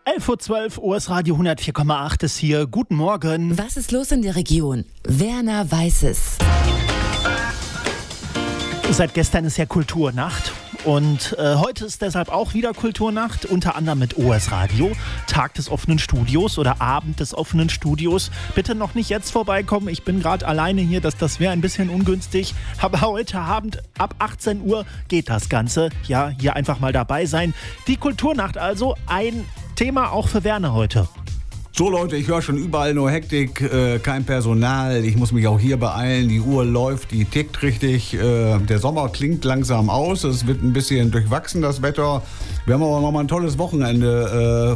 11:12 Uhr, US Radio 104,8 ist hier. Guten Morgen. Was ist los in der Region? Werner weiß es. Seit gestern ist ja Kulturnacht und heute ist deshalb auch wieder Kulturnacht, unter anderem mit OS Radio, Tag des offenen Studios oder Abend des offenen Studios. Bitte noch nicht jetzt vorbeikommen, ich bin gerade alleine hier, das wäre ein bisschen ungünstig, aber heute Abend ab 18 Uhr geht das Ganze. Ja, hier einfach mal dabei sein. Die Kulturnacht also, ein Thema auch für Werner heute. So Leute, ich höre schon überall nur Hektik, kein Personal, ich muss mich auch hier beeilen, die Uhr läuft, die tickt richtig, der Sommer klingt langsam aus, es wird ein bisschen durchwachsen, das Wetter. Wir haben aber noch mal ein tolles Wochenende